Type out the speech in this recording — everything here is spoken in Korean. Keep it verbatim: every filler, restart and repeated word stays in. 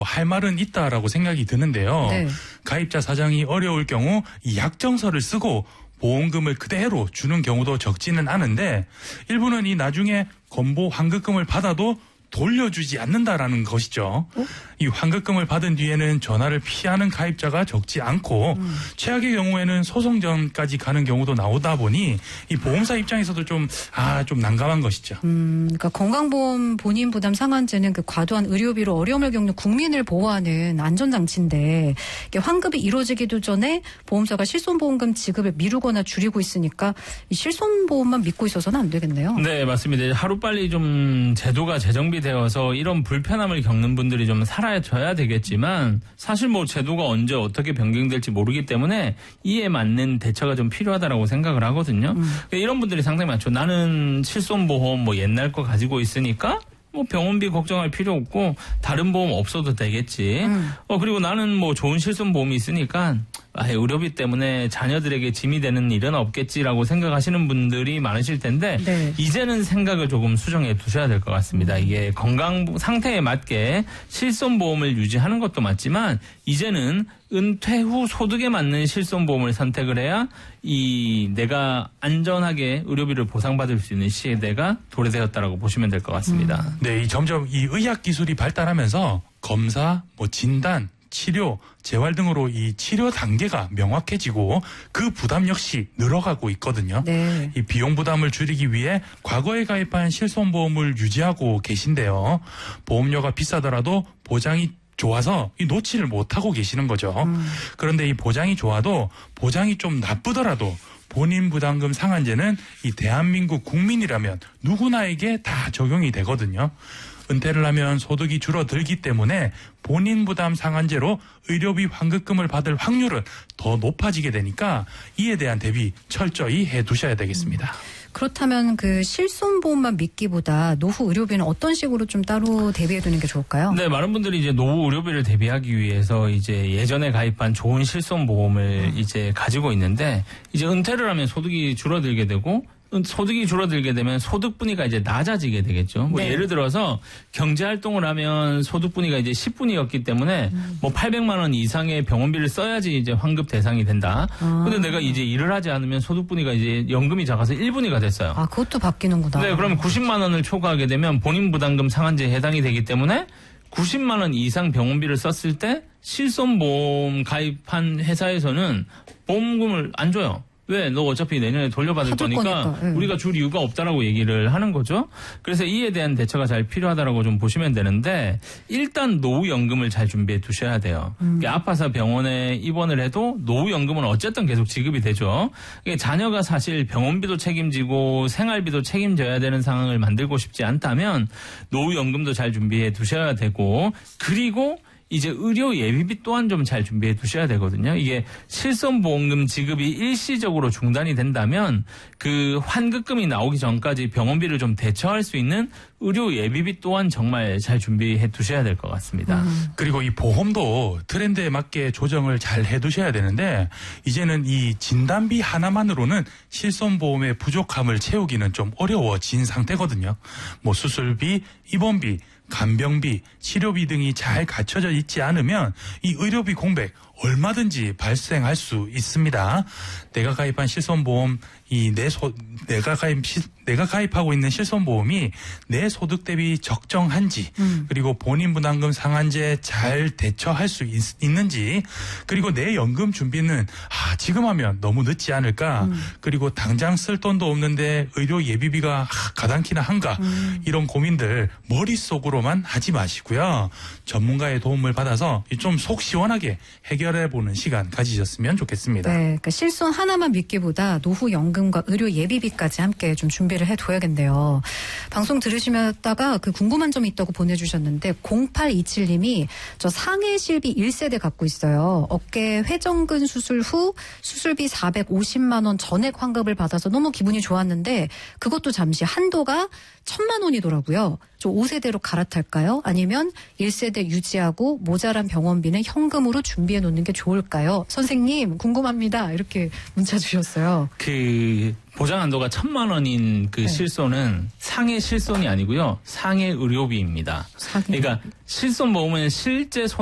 할 말은 있다라고 생각이 드는데요. 네. 가입자 사정이 어려울 경우 이 약정서를 쓰고 보험금을 그대로 주는 경우도 적지는 않은데 일부는 이 나중에 건보 환급금을 받아도 돌려주지 않는다라는 것이죠. 어? 이 환급금을 받은 뒤에는 전화를 피하는 가입자가 적지 않고 음. 최악의 경우에는 소송전까지 가는 경우도 나오다 보니 이 보험사 입장에서도 좀, 아, 좀 난감한 것이죠. 음, 그러니까 건강보험 본인 부담 상한제는 그 과도한 의료비로 어려움을 겪는 국민을 보호하는 안전장치인데 이게 환급이 이루어지기도 전에 보험사가 실손보험금 지급을 미루거나 줄이고 있으니까 이 실손보험만 믿고 있어서는 안 되겠네요. 네, 맞습니다. 하루빨리 좀 제도가 재정비 되어서 이런 불편함을 겪는 분들이 좀 사라져야 되겠지만 사실 뭐 제도가 언제 어떻게 변경될지 모르기 때문에 이에 맞는 대처가 좀 필요하다라고 생각을 하거든요. 음. 그러니까 이런 분들이 상당히 많죠. 나는 실손보험 뭐 옛날 거 가지고 있으니까 뭐 병원비 걱정할 필요 없고 다른 보험 없어도 되겠지. 음. 어 그리고 나는 뭐 좋은 실손보험이 있으니까 아, 의료비 때문에 자녀들에게 짐이 되는 일은 없겠지라고 생각하시는 분들이 많으실 텐데 네. 이제는 생각을 조금 수정해 두셔야 될 것 같습니다. 음. 이게 건강 상태에 맞게 실손보험을 유지하는 것도 맞지만 이제는 은퇴 후 소득에 맞는 실손보험을 선택을 해야 이 내가 안전하게 의료비를 보상받을 수 있는 시대가 도래되었다라고 보시면 될 것 같습니다. 음. 네, 이 점점 이 의학 기술이 발달하면서 검사, 뭐 진단, 치료, 재활 등으로 이 치료 단계가 명확해지고 그 부담 역시 늘어가고 있거든요. 네. 이 비용 부담을 줄이기 위해 과거에 가입한 실손보험을 유지하고 계신데요. 보험료가 비싸더라도 보장이 좋아서 이 놓지를 못하고 계시는 거죠. 음. 그런데 이 보장이 좋아도 보장이 좀 나쁘더라도 본인 부담금 상한제는 이 대한민국 국민이라면 누구나에게 다 적용이 되거든요. 은퇴를 하면 소득이 줄어들기 때문에 본인 부담 상한제로 의료비 환급금을 받을 확률은 더 높아지게 되니까 이에 대한 대비 철저히 해두셔야 되겠습니다. 음. 그렇다면 그 실손보험만 믿기보다 노후 의료비는 어떤 식으로 좀 따로 대비해두는 게 좋을까요? 네, 많은 분들이 이제 노후 의료비를 대비하기 위해서 이제 예전에 가입한 좋은 실손보험을 음. 이제 가지고 있는데 이제 은퇴를 하면 소득이 줄어들게 되고 소득이 줄어들게 되면 소득 분위가 이제 낮아지게 되겠죠. 뭐 네. 예를 들어서 경제 활동을 하면 소득 분위가 이제 십 분이었기 때문에 음. 뭐 팔백만 원 이상의 병원비를 써야지 이제 환급 대상이 된다. 아. 근데 내가 이제 일을 하지 않으면 소득 분위가 이제 연금이 작아서 일 분위가 됐어요. 아, 그것도 바뀌는구나. 네, 그러면 구십만 원을 초과하게 되면 본인 부담금 상한제에 해당이 되기 때문에 구십만 원 이상 병원비를 썼을 때 실손보험 가입한 회사에서는 보험금을 안 줘요. 왜? 너 어차피 내년에 돌려받을 거니까, 거니까 네. 우리가 줄 이유가 없다라고 얘기를 하는 거죠. 그래서 이에 대한 대처가 잘 필요하다라고 좀 보시면 되는데 일단 노후연금을 잘 준비해 두셔야 돼요. 음. 아파서 병원에 입원을 해도 노후연금은 어쨌든 계속 지급이 되죠. 자녀가 사실 병원비도 책임지고 생활비도 책임져야 되는 상황을 만들고 싶지 않다면 노후연금도 잘 준비해 두셔야 되고 그리고 이제 의료 예비비 또한 좀 잘 준비해 두셔야 되거든요. 이게 실손보험금 지급이 일시적으로 중단이 된다면 그 환급금이 나오기 전까지 병원비를 좀 대처할 수 있는 의료 예비비 또한 정말 잘 준비해 두셔야 될 것 같습니다. 음. 그리고 이 보험도 트렌드에 맞게 조정을 잘 해두셔야 되는데 이제는 이 진단비 하나만으로는 실손보험의 부족함을 채우기는 좀 어려워진 상태거든요. 뭐 수술비, 입원비, 간병비, 치료비 등이 잘 갖춰져 있지 않으면 이 의료비 공백 얼마든지 발생할 수 있습니다. 내가 가입한 실손보험, 이 내 소, 내가 가입, 시, 내가 가입하고 있는 실손보험이 내 소득 대비 적정한지, 음. 그리고 본인 부담금 상한제 잘 대처할 수 있, 있는지, 그리고 내 연금 준비는 아, 지금 하면 너무 늦지 않을까, 음. 그리고 당장 쓸 돈도 없는데 의료 예비비가 아, 가당키나 한가, 음. 이런 고민들 머릿속으로만 하지 마시고요. 전문가의 도움을 받아서 좀 속 시원하게 해결해보는 시간 가지셨으면 좋겠습니다. 네, 그러니까 실손 하나만 믿기보다 노후 연금과 의료 예비비까지 함께 좀 준비를 해둬야겠네요. 방송 들으시다가 그 궁금한 점이 있다고 보내주셨는데 공팔이칠 님이 저 상해실비 일 세대 갖고 있어요. 어깨 회전근 수술 후 수술비 사백오십만 원 전액 환급을 받아서 너무 기분이 좋았는데 그것도 잠시 한도가 천만 원이더라고요. 저 오 세대로 갈아탈까요? 아니면 일 세대 유지하고 모자란 병원비는 현금으로 준비해 놓는 있는 게 좋을까요? 선생님 궁금합니다. 이렇게 문자 주셨어요. 그 보장 한도가 천만 원인 그 네. 실손은 상해 실손이 아니고요. 상해 의료비입니다. 상해. 그러니까 실손 보험은 실제 손